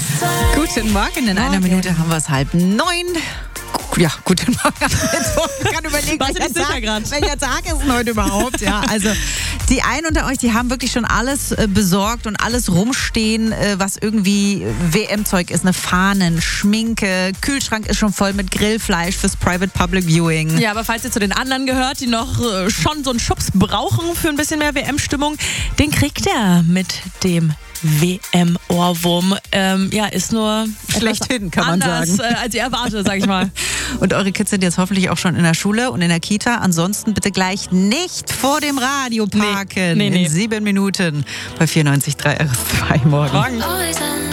Guten Morgen, in einer Minute haben wir es 8:30. Ja, guten Morgen. Ich kann überlegen, welcher Tag ist denn heute überhaupt? Ja, also die einen unter euch, die haben wirklich schon alles besorgt und alles rumstehen, was irgendwie WM-Zeug ist. Eine Fahnen, Schminke, Kühlschrank ist schon voll mit Grillfleisch fürs Private Public Viewing. Ja, aber falls ihr zu den anderen gehört, die noch schon so einen Schubs brauchen für ein bisschen mehr WM-Stimmung, den kriegt er mit dem WM-Ohrwurm. Ist nur schlechthin, kann man sagen. Als ihr erwartet, sag ich mal. Und eure Kids sind jetzt hoffentlich auch schon in der Schule und in der Kita. Ansonsten bitte gleich nicht vor dem Radio parken. Nee. In 7 Minuten bei 94.3 RS2 morgen.